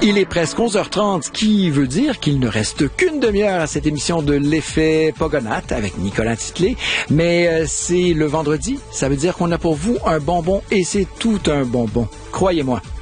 Il est presque 11h30, qui veut dire qu'il ne reste qu'une demi-heure à cette émission de l'effet Pogonatte avec Nicolas Titley. Mais c'est le vendredi, ça veut dire qu'on a pour vous un bonbon et c'est tout un bonbon. Croyez-moi.